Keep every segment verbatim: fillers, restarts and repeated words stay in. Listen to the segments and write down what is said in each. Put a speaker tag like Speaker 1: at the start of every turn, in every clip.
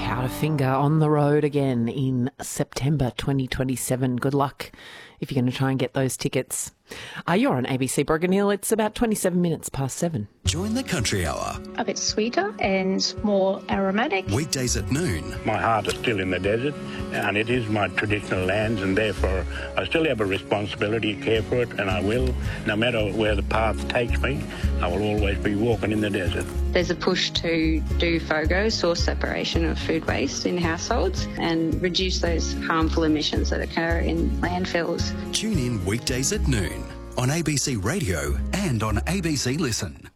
Speaker 1: Powderfinger on the road again in September twenty twenty-seven. Good luck if you're going to try and get those tickets. Uh, you're on A B C Broken Hill. It's about twenty-seven minutes past seven.
Speaker 2: Join the Country Hour.
Speaker 3: A bit sweeter and more aromatic.
Speaker 2: Weekdays at noon.
Speaker 4: My heart is still in the desert, and it is my traditional lands, and therefore I still have a responsibility to care for it, and I will. No matter where the path takes me, I will always be walking in the desert.
Speaker 5: There's a push to do FOGO, source separation of food waste in households, and reduce those harmful emissions that occur in landfills.
Speaker 2: Tune in weekdays at noon on A B C Radio and on A B C Listen.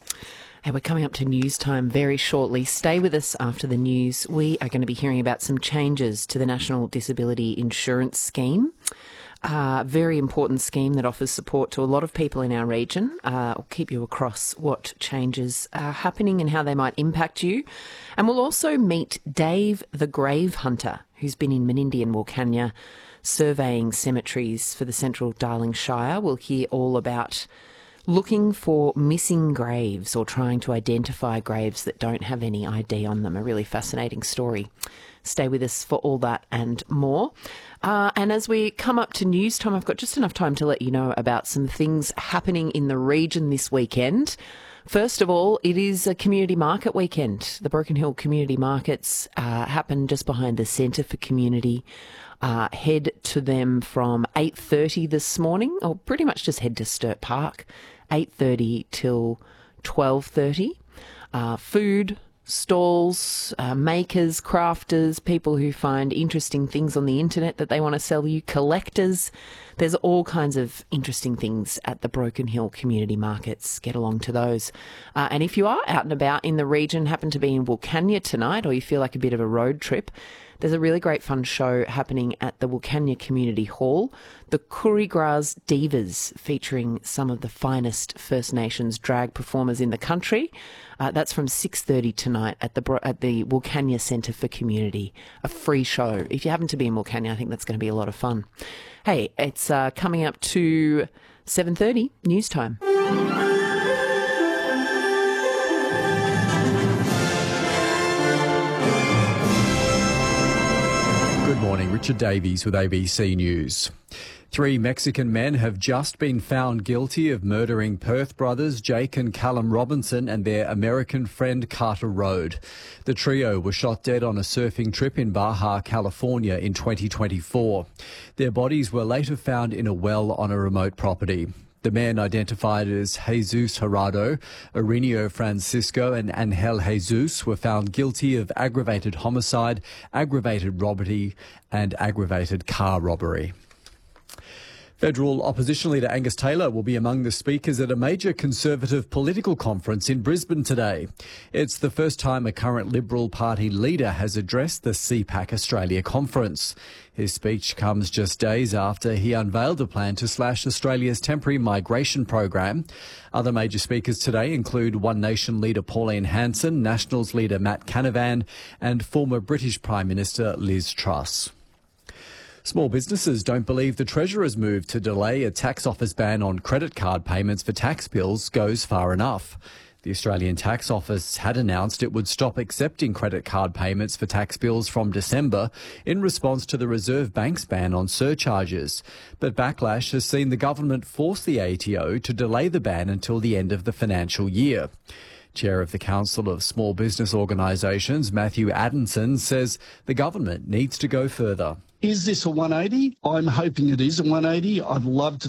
Speaker 1: Hey, we're coming up to news time very shortly. Stay with us after the news. We are going to be hearing about some changes to the National Disability Insurance Scheme. A uh, very important scheme that offers support to a lot of people in our region. Uh, I'll keep you across what changes are happening and how they might impact you. And we'll also meet Dave the Grave Hunter, who's been in Menindee and Wilcannia surveying cemeteries for the Central Darling Shire. We'll hear all about looking for missing graves or trying to identify graves that don't have any I D on them. A really fascinating story. Stay with us for all that and more. Uh, and as we come up to news time, I've got just enough time to let you know about some things happening in the region this weekend. First of all, it is a community market weekend. The Broken Hill Community Markets uh, happen just behind the Centre for Community. Uh, head to them from eight thirty this morning, or pretty much just head to Sturt Park, eight thirty till twelve thirty. Uh, food, stalls, uh, makers, crafters, people who find interesting things on the internet that they want to sell you, collectors. There's all kinds of interesting things at the Broken Hill Community Markets. Get along to those. Uh, and if you are out and about in the region, happen to be in Wilcannia tonight, or you feel like a bit of a road trip, there's a really great fun show happening at the Wilcannia Community Hall, the Kurigras Divas, featuring some of the finest First Nations drag performers in the country. Uh, that's from six thirty tonight at the at the Wilcannia Centre for Community. A free show. If you happen to be in Wilcannia, I think that's going to be a lot of fun. Hey, it's uh, coming up to seven thirty, news time.
Speaker 6: Good morning, Richard Davies with A B C News. Three Mexican men have just been found guilty of murdering Perth brothers Jake and Callum Robinson and their American friend Carter Road. The trio were shot dead on a surfing trip in Baja, California in twenty twenty-four. Their bodies were later found in a well on a remote property. The men, identified as Jesus Gerardo, Ireneo Francisco and Angel Jesus, were found guilty of aggravated homicide, aggravated robbery and aggravated car robbery. Federal opposition leader Angus Taylor will be among the speakers at a major Conservative political conference in Brisbane today. It's the first time a current Liberal Party leader has addressed the C PAC Australia conference. His speech comes just days after he unveiled a plan to slash Australia's temporary migration program. Other major speakers today include One Nation leader Pauline Hanson, Nationals leader Matt Canavan and former British Prime Minister Liz Truss. Small businesses don't believe the Treasurer's move to delay a tax office ban on credit card payments for tax bills goes far enough. The Australian Tax Office had announced it would stop accepting credit card payments for tax bills from December in response to the Reserve Bank's ban on surcharges. But backlash has seen the government force the A T O to delay the ban until the end of the financial year. Chair of the Council of Small Business Organisations, Matthew Adamson, says the government needs to go further.
Speaker 7: Is this a one eighty? I'm hoping it is a one eighty. I'd love to